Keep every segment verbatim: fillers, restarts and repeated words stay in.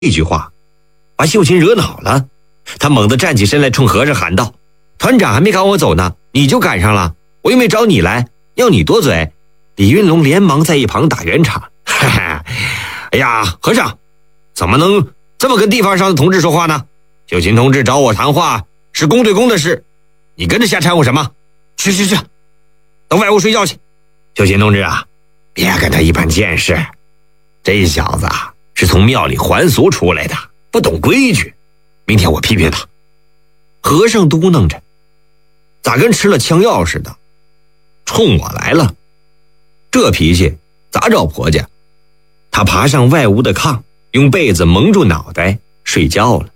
一句话把秀琴惹恼了，他猛地站起身来，冲和尚喊道：“团长还没赶我走呢，你就赶上了，我又没找你来，要你多嘴。”李云龙连忙在一旁打圆场：“哈哈，哎呀，和尚，怎么能这么跟地方上的同志说话呢？秀琴同志找我谈话是公对公的事，你跟着瞎掺和什么？去去去，到外屋睡觉去。秀琴同志啊，别跟他一般见识，这小子啊是从庙里还俗出来的，不懂规矩，明天我批评他。”和尚嘟囔着：“咋跟吃了枪药似的？冲我来了，这脾气咋找婆家？”他爬上外屋的炕，用被子蒙住脑袋睡觉了。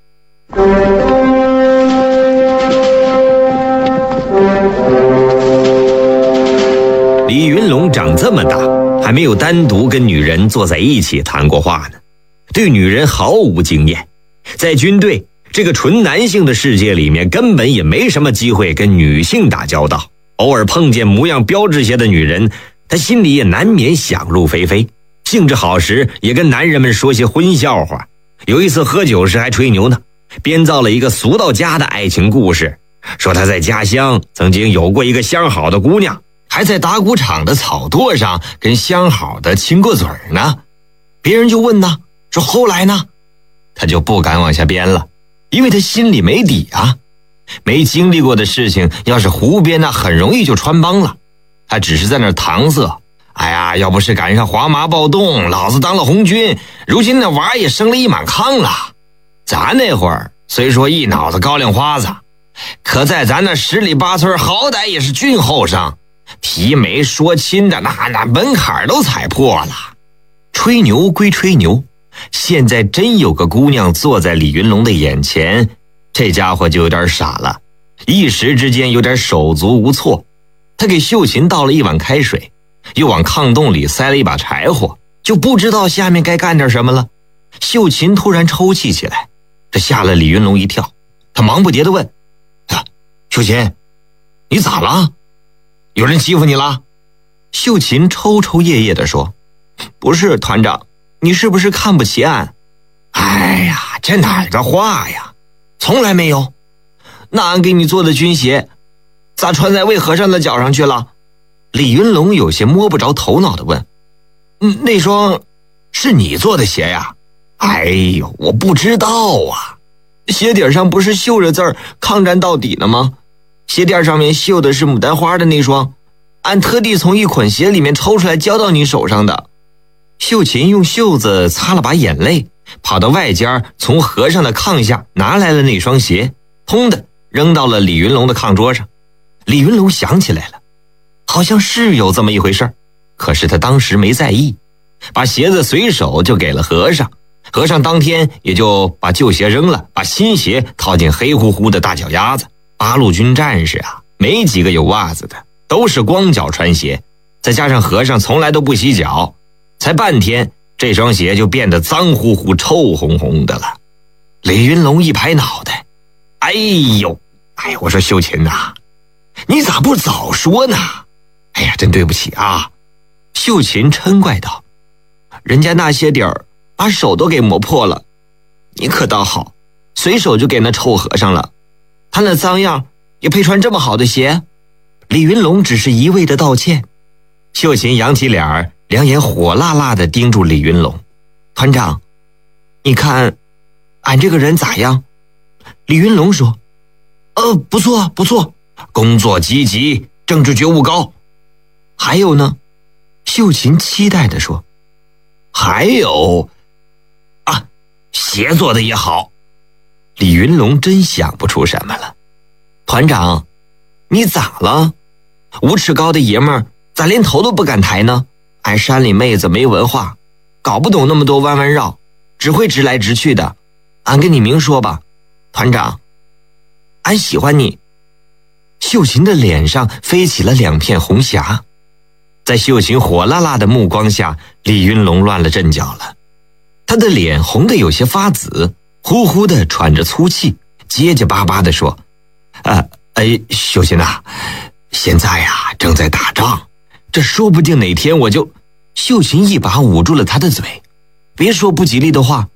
李云龙长这么大，还没有单独跟女人坐在一起谈过话呢，对女人毫无经验。在军队这个纯男性的世界里面，根本也没什么机会跟女性打交道，偶尔碰见模样标致些的女人，他心里也难免想入非非。兴致好时也跟男人们说些荤笑话，有一次喝酒时还吹牛呢，编造了一个俗到家的爱情故事，说他在家乡曾经有过一个相好的姑娘，还在打谷场的草垛上跟相好的亲过嘴呢。别人就问呢，说后来呢？他就不敢往下编了，因为他心里没底啊。没经历过的事情要是胡编，那很容易就穿帮了。他只是在那儿搪塞，哎呀，要不是赶上黄麻暴动，老子当了红军，如今那娃也生了一满炕了。咱那会儿虽说一脑子高粱花子，可在咱那十里八村好歹也是郡后生，提媒说亲的那那门槛都踩破了。吹牛归吹牛，现在真有个姑娘坐在李云龙的眼前，这家伙就有点傻了，一时之间有点手足无措。他给秀琴倒了一碗开水，又往炕洞里塞了一把柴火，就不知道下面该干点什么了。秀琴突然抽泣起来，这吓了李云龙一跳，他忙不迭地问：“啊，秀琴，你咋了？有人欺负你了？”秀琴抽抽噎噎地说：“不是，团长，你是不是看不起俺？”“哎呀，这哪儿的话呀，从来没有。那俺给你做的军鞋咋穿在魏和尚的脚上去了？”李云龙有些摸不着头脑地问：“嗯，那双是你做的鞋呀？”“哎呦，我不知道啊，鞋底上不是绣着字儿抗战到底呢吗？鞋垫上面绣的是牡丹花的那双，俺特地从一捆鞋里面抽出来交到你手上的。”秀琴用袖子擦了把眼泪，跑到外间，从和尚的炕下拿来了那双鞋，砰的扔到了李云龙的炕桌上。李云龙想起来了，好像是有这么一回事，可是他当时没在意，把鞋子随手就给了和尚。和尚当天也就把旧鞋扔了，把新鞋套进黑乎乎的大脚丫子。八路军战士啊，没几个有袜子的，都是光脚穿鞋，再加上和尚从来都不洗脚，才半天这双鞋就变得脏乎乎臭烘烘的了。李云龙一拍脑袋：“哎呦，哎，我说秀琴呐，你咋不早说呢？哎呀，真对不起啊。”秀琴嗔怪道：“人家那鞋底儿把手都给磨破了，你可倒好，随手就给那臭和尚了，他那脏样也配穿这么好的鞋？”李云龙只是一味的道歉。秀琴扬起脸儿，两眼火辣辣地盯住李云龙：“团长，你看俺这个人咋样？”李云龙说：“呃，不错不错，工作积极，政治觉悟高。还有呢？”秀琴期待地说：“还有啊，鞋做的也好。”李云龙真想不出什么了。“团长，你咋了？五尺高的爷们儿咋连头都不敢抬呢？俺山里妹子没文化，搞不懂那么多弯弯绕，只会直来直去的。俺跟你明说吧，团长，俺喜欢你。”秀琴的脸上飞起了两片红霞，在秀琴火辣辣的目光下，李云龙乱了阵脚了。他的脸红得有些发紫，呼呼地喘着粗气，结结巴巴地说：“呃，哎，秀琴呐，现在呀正在打仗，这说不定哪天我就……”秀琴一把捂住了他的嘴：“别说不吉利的话，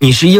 你是应